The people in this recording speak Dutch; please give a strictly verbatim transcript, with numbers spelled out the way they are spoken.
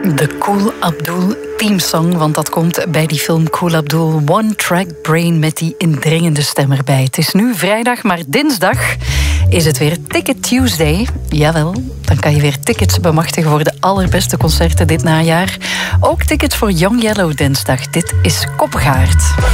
De Kool Abdul teamsong, want dat komt bij die film Kool Abdul One Track Brain met die indringende stem erbij. Het is nu vrijdag, maar dinsdag is het weer Ticket Tuesday. Jawel, dan kan je weer tickets bemachtigen voor de allerbeste concerten dit najaar. Ook tickets voor Young Yellow dinsdag. Dit is Koppengaard.